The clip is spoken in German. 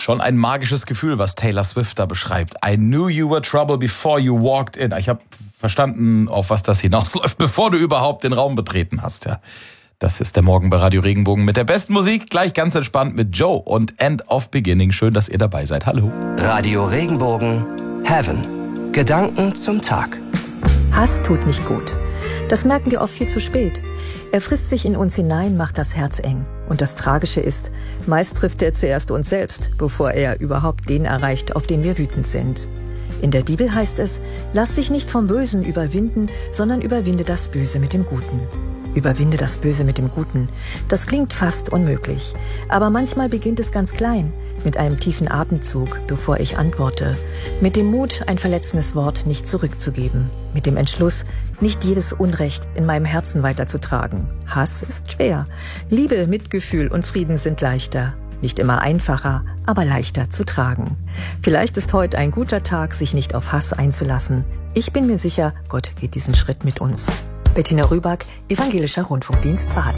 Schon ein magisches Gefühl, was Taylor Swift da beschreibt. I knew you were trouble before you walked in. Ich habe verstanden, auf was das hinausläuft, bevor du überhaupt den Raum betreten hast. Ja, das ist der Morgen bei Radio Regenbogen mit der besten Musik. Gleich ganz entspannt mit Joe und End of Beginning. Schön, dass ihr dabei seid. Hallo. Radio Regenbogen Heaven. Gedanken zum Tag. Hass tut nicht gut. Das merken wir oft viel zu spät. Er frisst sich in uns hinein, macht das Herz eng. Und das Tragische ist, meist trifft er zuerst uns selbst, bevor er überhaupt den erreicht, auf den wir wütend sind. In der Bibel heißt es, lass dich nicht vom Bösen überwinden, sondern überwinde das Böse mit dem Guten. Überwinde das Böse mit dem Guten. Das klingt fast unmöglich. Aber manchmal beginnt es ganz klein, mit einem tiefen Atemzug, bevor ich antworte. Mit dem Mut, ein verletzendes Wort nicht zurückzugeben. Mit dem Entschluss, nicht jedes Unrecht in meinem Herzen weiterzutragen. Hass ist schwer. Liebe, Mitgefühl und Frieden sind leichter. Nicht immer einfacher, aber leichter zu tragen. Vielleicht ist heute ein guter Tag, sich nicht auf Hass einzulassen. Ich bin mir sicher, Gott geht diesen Schritt mit uns. Bettina Rüback, Evangelischer Rundfunkdienst Bad.